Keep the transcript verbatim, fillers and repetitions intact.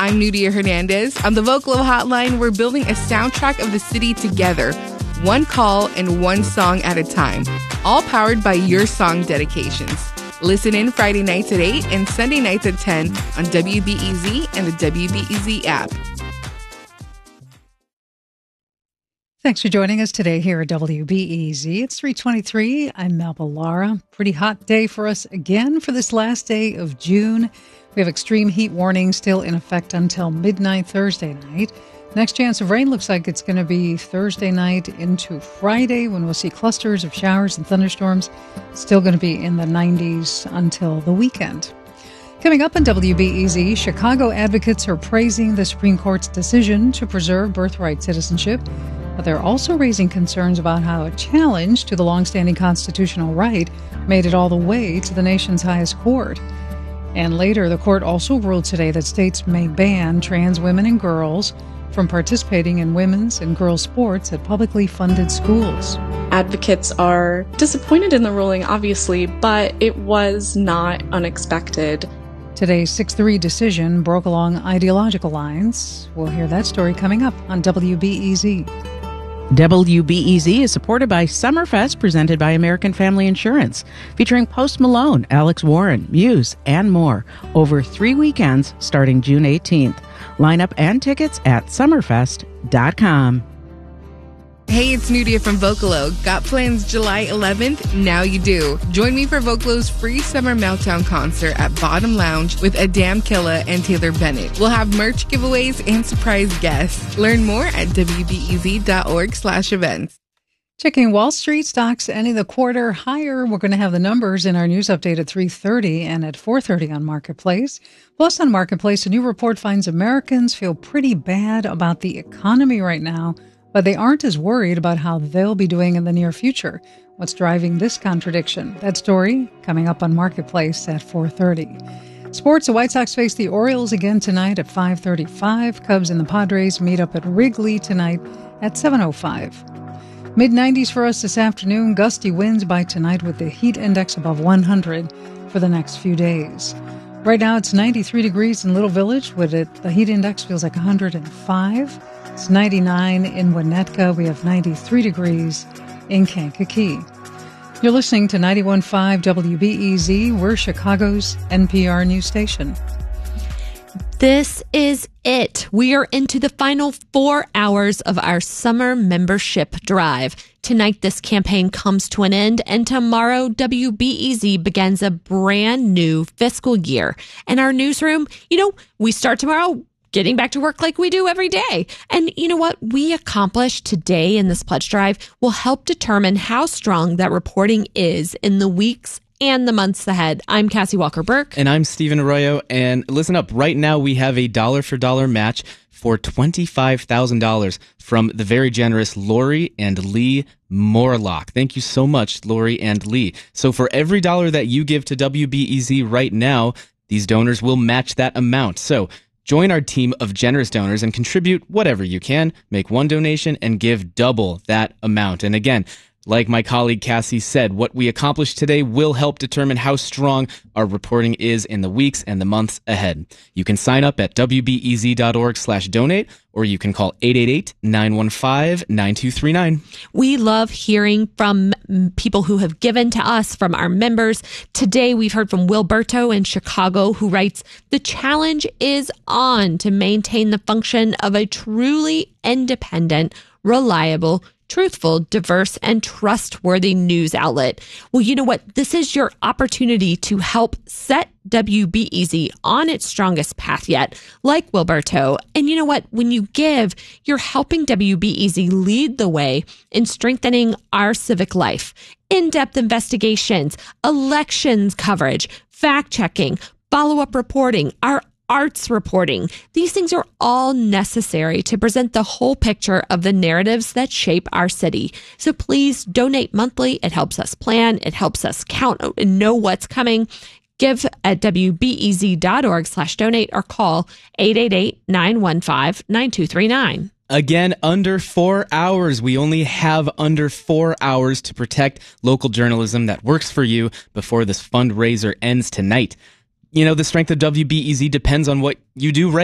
I'm Nudia Hernandez. On the Vocalo Hotline, we're building a soundtrack of the city together, one call and one song at a time, all powered by your song dedications. Listen in Friday nights at eight and Sunday nights at ten on W B E Z and the W B E Z app. Thanks for joining us today here at W B E Z. It's three twenty-three. I'm Melba Lara. Pretty hot day for us again for this last day of June. We have extreme heat warnings still in effect until midnight Thursday night. Next chance of rain looks like it's going to be Thursday night into Friday when we'll see clusters of showers and thunderstorms. Still going to be in the nineties until the weekend. Coming up on W B E Z, Chicago advocates are praising the Supreme Court's decision to preserve birthright citizenship, but they're also raising concerns about how a challenge to the longstanding constitutional right made it all the way to the nation's highest court. And later, the court also ruled today that states may ban trans women and girls from participating in women's and girls' sports at publicly funded schools. Advocates are disappointed in the ruling, obviously, but it was not unexpected. Today's six three decision broke along ideological lines. We'll hear that story coming up on W B E Z. W B E Z is supported by Summerfest, presented by American Family Insurance, featuring Post Malone, Alex Warren, Muse, and more, over three weekends starting June eighteenth. Lineup and tickets at summerfest dot com. Hey, it's Nudia from Vocalo. Got plans July eleventh? Now you do. Join me for Vocalo's free summer meltdown concert at Bottom Lounge with Adam Killa and Taylor Bennett. We'll have merch giveaways and surprise guests. Learn more at W B E Z dot org slash events. Checking Wall Street stocks ending the quarter higher. We're going to have the numbers in our news update at three thirty and at four thirty on Marketplace. Plus on Marketplace, a new report finds Americans feel pretty bad about the economy right now, but they aren't as worried about how they'll be doing in the near future. What's driving this contradiction? That story coming up on Marketplace at four thirty. Sports, the White Sox face the Orioles again tonight at five thirty-five. Cubs and the Padres meet up at Wrigley tonight at seven oh five. mid nineties for us this afternoon. Gusty winds by tonight with the heat index above one hundred for the next few days. Right now it's ninety-three degrees in Little Village. With it, the heat index feels like one hundred five. It's ninety-nine in Winnetka. We have ninety-three degrees in Kankakee. You're listening to ninety-one point five W B E Z. We're Chicago's N P R news station. This is it. We are into the final four hours of our summer membership drive. Tonight, this campaign comes to an end, and tomorrow, W B E Z begins a brand new fiscal year. And our newsroom, you know, we start tomorrow getting back to work like we do every day. And you know what we accomplish today in this pledge drive will help determine how strong that reporting is in the weeks and the months ahead. I'm Cassie Walker-Burke. And I'm Stephen Arroyo. And listen up, right now we have a dollar for dollar match for twenty-five thousand dollars from the very generous Lori and Lee Morlock. Thank you so much, Lori and Lee. So for every dollar that you give to W B E Z right now, these donors will match that amount. So join our team of generous donors and contribute whatever you can. Make one donation and give double that amount. And again, like my colleague Cassie said, what we accomplished today will help determine how strong our reporting is in the weeks and the months ahead. You can sign up at W B E Z dot org slash donate, or you can call eight eight eight, nine one five, nine two three nine. We love hearing from people who have given to us, from our members. Today, we've heard from Wilberto in Chicago, who writes, "The challenge is on to maintain the function of a truly independent, reliable, truthful, diverse, and trustworthy news outlet." Well, you know what? This is your opportunity to help set W B E Z on its strongest path yet, like Wilberto. And you know what? When you give, you're helping W B E Z lead the way in strengthening our civic life. In-depth investigations, elections coverage, fact-checking, follow-up reporting, our arts reporting. These things are all necessary to present the whole picture of the narratives that shape our city. So please donate monthly. It helps us plan. It helps us count and know what's coming. Give at W B E Z dot org slash donate or call eight eight eight, nine one five, nine two three nine. Again, under four hours. We only have under four hours to protect local journalism that works for you before this fundraiser ends tonight. You know, the strength of W B E Z depends on what you do right